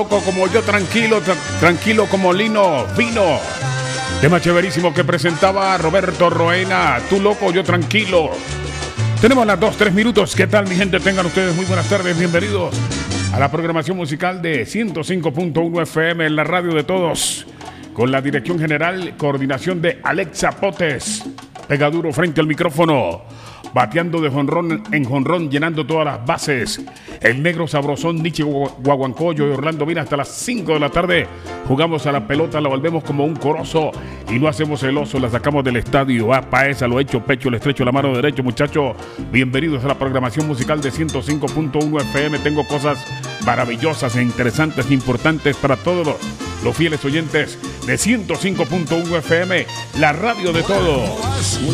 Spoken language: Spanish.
Como yo tranquilo, tranquilo como Lino Vino. Tema chéverísimo que presentaba Roberto Roena. Tú loco, yo tranquilo. Tenemos las 2-3 minutos. ¿Qué tal, mi gente? Tengan ustedes muy buenas tardes. Bienvenidos a la programación musical de 105.1 FM en la radio de todos. Con la dirección general, coordinación de Alexa Potes. Pegaduro frente al micrófono. Bateando de jonrón en jonrón, llenando todas las bases. El negro sabrosón Nietzsche Guaguancoyo y Orlando Vina hasta las 5 de la tarde. Jugamos a la pelota, la volvemos como un corozo y no hacemos el oso, la sacamos del estadio. Paesa, lo hecho, pecho, le estrecho la mano derecha, muchachos. Bienvenidos a la programación musical de 105.1 FM. Tengo cosas maravillosas e interesantes e importantes para todos los fieles oyentes de 105.1 FM, la radio de todos.